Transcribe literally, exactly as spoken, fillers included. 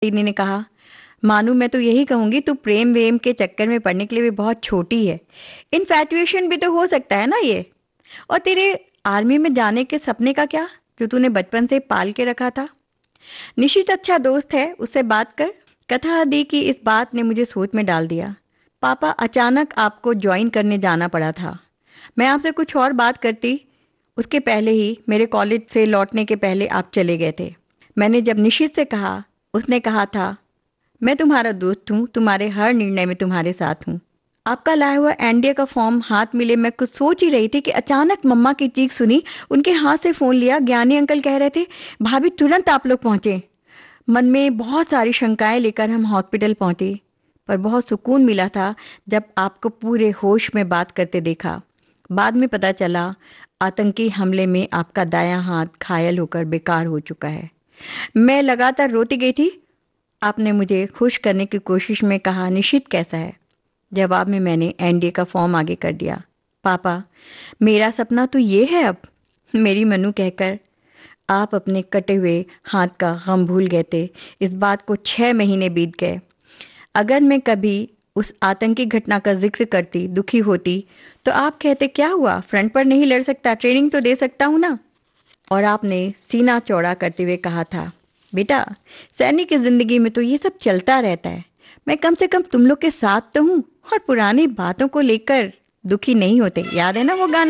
दीदी ने कहा, मानू मैं तो यही कहूंगी तू प्रेम वेम के चक्कर में पड़ने के लिए भी बहुत छोटी है। इनफैचुएशन भी तो हो सकता है ना ये। और तेरे आर्मी में जाने के सपने का क्या, जो तूने बचपन से पाल के रखा था? निशित अच्छा दोस्त है, उससे बात कर। कथा दी की इस बात ने मुझे सोच में डाल दिया। पापा, अचानक आपको ज्वाइन करने जाना पड़ा था। मैं आपसे कुछ और बात करती उसके पहले ही, मेरे कॉलेज से लौटने के पहले आप चले गए थे। मैंने जब निशित से कहा, उसने कहा था, मैं तुम्हारा दोस्त हूँ, तुम्हारे हर निर्णय में तुम्हारे साथ हूँ। आपका लाया हुआ एनडीए का फॉर्म हाथ मिले मैं कुछ सोच ही रही थी कि अचानक मम्मा की चीख सुनी। उनके हाथ से फोन लिया, ज्ञानी अंकल कह रहे थे, भाभी तुरंत आप लोग पहुंचे। मन में बहुत सारी शंकाएं लेकर हम हॉस्पिटल पहुंचे, पर बहुत सुकून मिला था जब आपको पूरे होश में बात करते देखा। बाद में पता चला आतंकी हमले में आपका दायां हाथ घायल होकर बेकार हो चुका है। मैं लगातार रोती गई थी। आपने मुझे खुश करने की कोशिश में कहा, निशित कैसा है? जवाब में मैंने एनडीए का फॉर्म आगे कर दिया। पापा, मेरा सपना तो ये है अब, मेरी मनु कहकर आप अपने कटे हुए हाथ का गम भूल गए थे। इस बात को छह महीने बीत गए। अगर मैं कभी उस आतंकी घटना का जिक्र करती, दुखी होती, तो आप कहते क्या हुआ, फ्रंट पर नहीं लड़ सकता, ट्रेनिंग तो दे सकता हूं ना। और आपने सीना चौड़ा करते हुए कहा था, बेटा सैनिक की जिंदगी में तो ये सब चलता रहता है, मैं कम से कम तुम लोग के साथ तो हूं और पुरानी बातों को लेकर दुखी नहीं होते। याद है ना वो गाना?